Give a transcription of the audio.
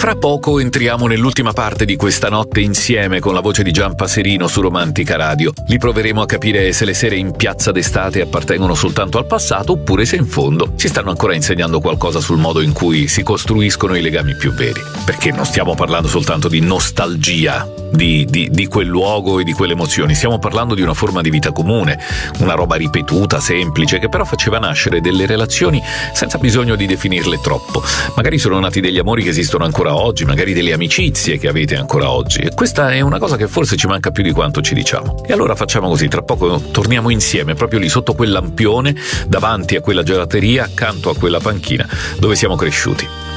Tra poco entriamo nell'ultima parte di questa notte insieme con la voce di Gian Paserino su Romantica Radio. Li proveremo a capire se le sere in piazza d'estate appartengono soltanto al passato oppure se in fondo ci stanno ancora insegnando qualcosa sul modo in cui si costruiscono i legami più veri. Perché non stiamo parlando soltanto di nostalgia di quel luogo e di quelle emozioni, stiamo parlando di una forma di vita comune, una roba ripetuta, semplice, che però faceva nascere delle relazioni senza bisogno di definirle troppo. Magari sono nati degli amori che esistono ancora oggi, magari delle amicizie che avete ancora oggi, e questa è una cosa che forse ci manca più di quanto ci diciamo. E allora facciamo così, tra poco torniamo insieme proprio lì sotto quel lampione, davanti a quella gelateria, accanto a quella panchina dove siamo cresciuti.